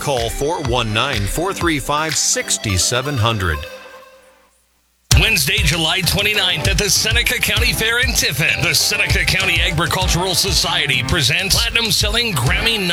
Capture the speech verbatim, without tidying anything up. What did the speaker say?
call four one nine, four three five, six seven zero zero. Wednesday, July twenty-ninth at the Seneca County Fair in Tiffin. The Seneca County Agricultural Society presents platinum-selling Grammy